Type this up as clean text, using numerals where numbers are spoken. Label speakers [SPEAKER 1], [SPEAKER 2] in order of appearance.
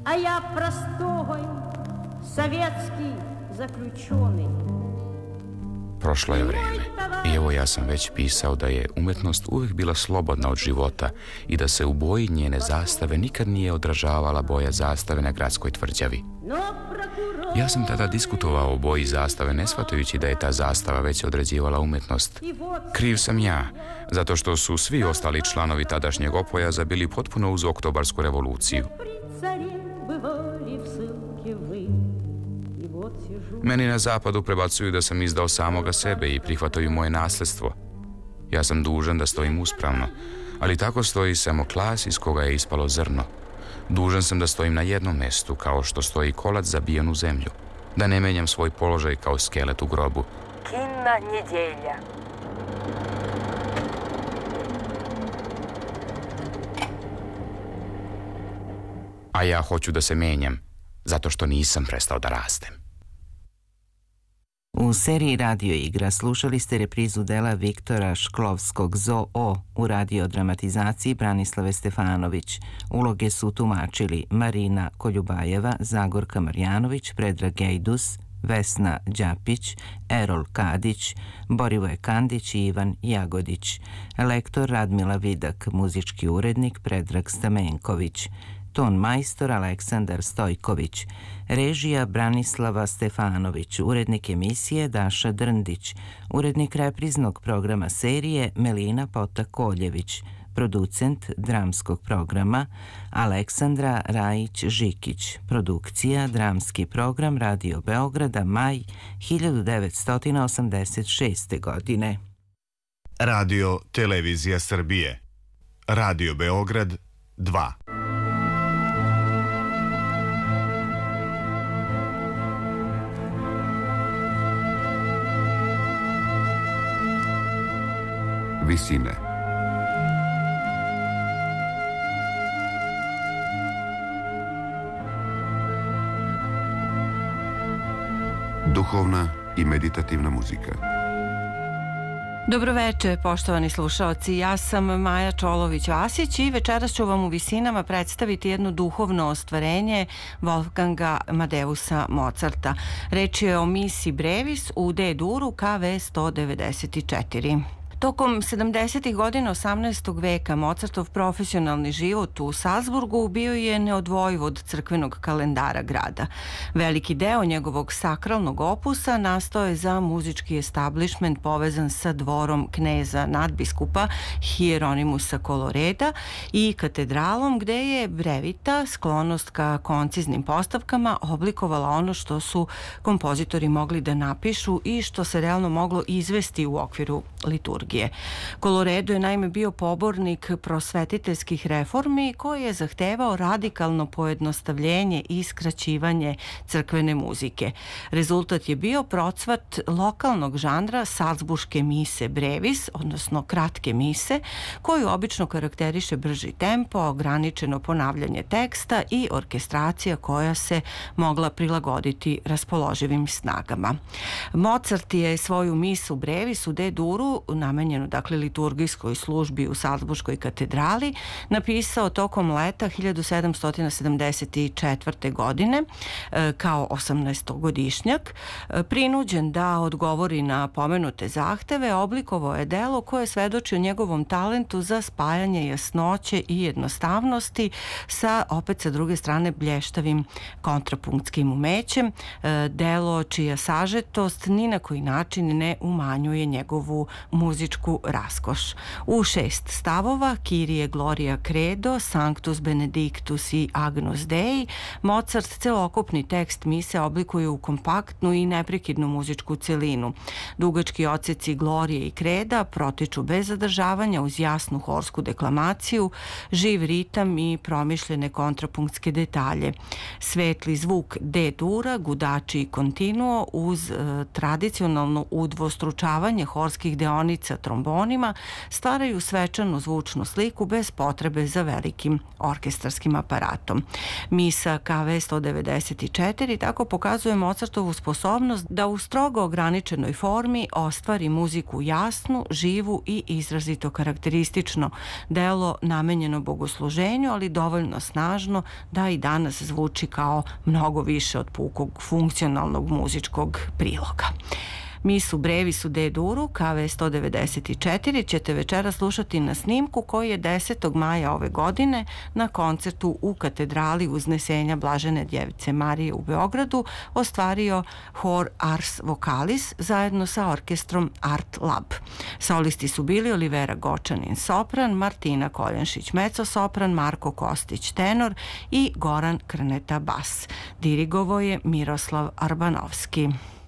[SPEAKER 1] а я простой советский заключенный.
[SPEAKER 2] Prošlo je vrijeme i evo ja sam već pisao da je umetnost uvijek bila slobodna od života i da se u boji njene zastave nikad nije odražavala boja zastave na gradskoj tvrđavi. Ja sam tada diskutovao o boji zastave ne shvatajući da je ta zastava već određivala umetnost. Kriv sam ja, zato što su svi ostali članovi tadašnjeg opojaza bili potpuno uz Oktobarsku revoluciju. Meni na zapadu prebacuju da sam izdao samoga sebe i prihvataju moje nasljedstvo. Ja sam dužan da stojim uspravno, ali tako stoji samo klas iz koga je ispalo zrno. Dužan sam da stojim na jednom mjestu, kao što stoji kolac zabijen u zemlju. Da ne menjam svoj položaj kao skelet u grobu.
[SPEAKER 3] Kinna nedjelja.
[SPEAKER 2] A ja hoću da se menjam, zato što nisam prestao da rastem.
[SPEAKER 4] U seriji Radio igra slušali ste reprizu dela Viktora Šklovskog Zoo u radiodramatizaciji Branislave Stefanović. Uloge su tumačili Marina Koljubajeva, Zagorka Marjanović, Predrag Gejdus, Vesna Đapić, Erol Kadić, Borivoje Kandić i Ivan Jagodić. Lektor Radmila Vidak, muzički urednik Predrag Stamenković. Ton majstor Aleksandar Stojković, režija Branislava Stefanović, urednik emisije Daša Drndić, urednik repriznog programa serije Melina Pota-Koljević, producent dramskog programa Aleksandra Rajić-Žikić, produkcija dramski program Radio Beograda maj 1986. godine.
[SPEAKER 5] Radio Televizija Srbije, Radio Beograd 2.
[SPEAKER 6] Visine. Duhovna i meditativna muzika.
[SPEAKER 7] Dobroveče, poštovani slušaoci, ja sam Maja Čolović-Vasić i večeras ću vam u Visinama predstaviti jedno duhovno ostvarenje Wolfganga Amadeusa Mozarta. Reč je o misi Brevis u D-duru KV 194. Tokom 70. godina 18. veka Mozartov profesionalni život u Salzburgu bio je neodvojiv od crkvenog kalendara grada. Veliki deo njegovog sakralnog opusa nastao je za muzički establishment povezan sa dvorom kneza nadbiskupa Hieronymusa Coloreda i katedralom gde je brevita, sklonost ka konciznim postavkama, oblikovala ono što su kompozitori mogli da napišu i što se realno moglo izvesti u okviru liturgije. Coloredo je naime bio pobornik prosvetiteljskih reformi koji je zahtevao radikalno pojednostavljenje i skraćivanje crkvene muzike. Rezultat je bio procvat lokalnog žanra salzburške mise brevis, odnosno kratke mise, koju obično karakteriše brži tempo, ograničeno ponavljanje teksta i orkestracija koja se mogla prilagoditi raspoloživim snagama. Mozart je svoju misu brevis u D-duru namenjenu dakle liturgijskoj službi u Salzburškoj katedrali napisao tokom leta 1774. godine kao 18-godišnjak. Prinuđen da odgovori na pomenute zahteve, oblikovao je delo koje svedoči o njegovom talentu za spajanje jasnoće i jednostavnosti opet sa druge strane blještavim kontrapunktskim umećem, delo čija sažetost ni na koji način ne umanjuje njegovu muzičku raskoš. U 6 stavova, Kyrie Gloria Credo, Sanctus Benedictus i Agnus Dei, Mozart celokupni tekst mise oblikuje u kompaktnu i neprekidnu muzičku celinu. Dugački odseci Glorije i Kreda protiču bez zadržavanja uz jasnu horsku deklamaciju, živ ritam i promišljene kontrapunktske detalje. Svetli zvuk D-dura, gudači i kontinuo uz tradicionalno udvostručavanje horskih deonica sa trombonima stvaraju svečanu zvučnu sliku bez potrebe za velikim orkestarskim aparatom. Misa KV 194 tako pokazuje Mozartovu sposobnost da u strogo ograničenoj formi ostvari muziku jasnu, živu i izrazito karakteristično, delo namenjeno bogosluženju, ali dovoljno snažno da i danas zvuči kao mnogo više od pukog funkcionalnog muzičkog priloga. Misu Brevisu D-duru KV 194 ćete večera slušati na snimku koji je 10. maja ove godine na koncertu u katedrali Uznesenja Blažene Djevice Marije u Beogradu ostvario hor Ars Vocalis zajedno sa orkestrom Art Lab. Solisti su bili Olivera Gočanin sopran, Martina Koljenšić mezzo-sopran, Marko Kostić tenor i Goran Krneta bas. Dirigovao je Miroslav Arbanovski.